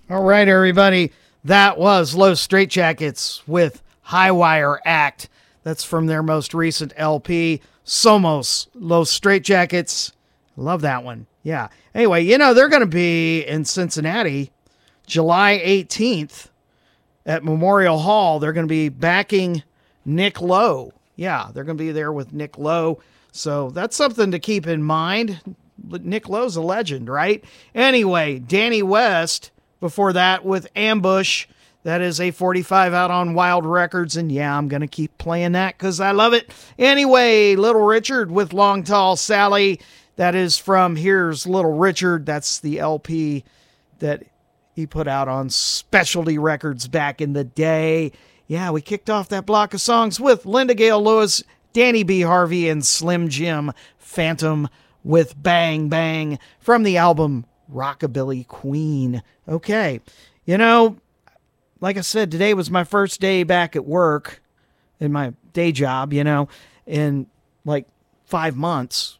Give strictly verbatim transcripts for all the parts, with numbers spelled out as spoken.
All right, everybody. That was Los Straitjackets with High Wire Act. That's from their most recent L P, Somos Los Straitjackets. Love that one. Yeah. Anyway, you know, they're going to be in Cincinnati July eighteenth at Memorial Hall. They're going to be backing Nick Lowe. Yeah, they're going to be there with Nick Lowe. So that's something to keep in mind. Nick Lowe's a legend, right? Anyway, Danny West, before that with Ambush. That is a forty-five out on Wild Records, and yeah, I'm going to keep playing that because I love it. Anyway, Little Richard with Long Tall Sally. That is from Here's Little Richard. That's the L P that he put out on Specialty Records back in the day. Yeah, we kicked off that block of songs with Linda Gale Lewis, Danny B. Harvey, and Slim Jim Phantom with Bang Bang from the album Rockabilly Queen. Okay, you know, like I said, today was my first day back at work in my day job, you know, in like five months.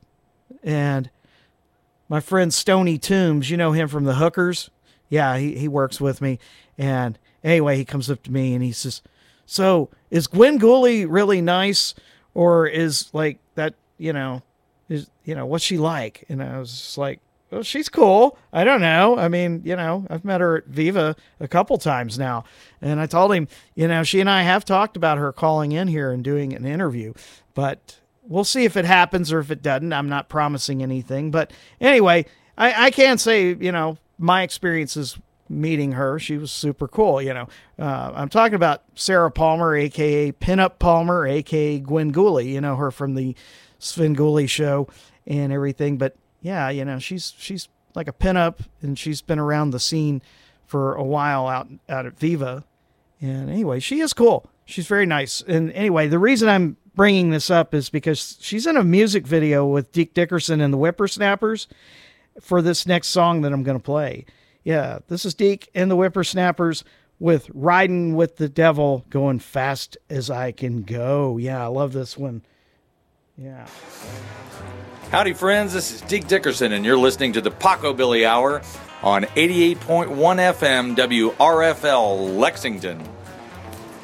And my friend Stony Toombs, you know him from the Hookers? Yeah, he, he works with me. And anyway, he comes up to me and he says, so is Gwen Gooley really nice? Or is like that, you know, is, you know, what's she like? And I was just like, well, she's cool. I don't know. I mean, you know, I've met her at Viva a couple times now. And I told him, you know, she and I have talked about her calling in here and doing an interview, but we'll see if it happens or if it doesn't. I'm not promising anything. But anyway, I, I can say, you know, my experiences meeting her, she was super cool. You know, uh, I'm talking about Sarah Palmer, a k a. Pinup Palmer, a k a. Gwen Gooley, you know, her from the Sven Gooley show and everything. But yeah, you know, she's, she's like a pinup and she's been around the scene for a while out, out at Viva. And anyway, she is cool. She's very nice. And anyway, the reason I'm bringing this up is because she's in a music video with Deke Dickerson and the Whippersnappers for this next song that I'm going to play. Yeah, this is Deke and the Whippersnappers with Riding with the Devil, Going Fast as I Can Go. Yeah, I love this one. Yeah. Howdy, friends. This is Deke Dickerson, and you're listening to the Paco Billy Hour on eighty-eight point one F M W R F L Lexington.